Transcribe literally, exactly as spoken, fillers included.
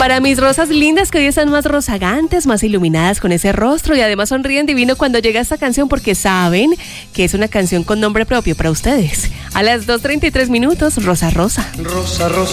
para mis rosas lindas que hoy están más rozagantes, más iluminadas con ese rostro y además sonríen divino cuando llega esta canción porque saben que es una canción con nombre propio para ustedes. A las dos treinta y tres minutos, Rosa Rosa. Rosa Rosa.